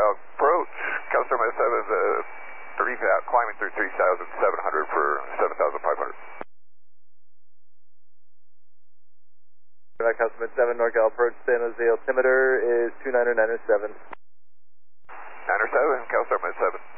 approach, California 7, climbing through 3,700 for 7,500. Customer 7, NorCal approach, San Jose altimeter is 29907. 907, California 7.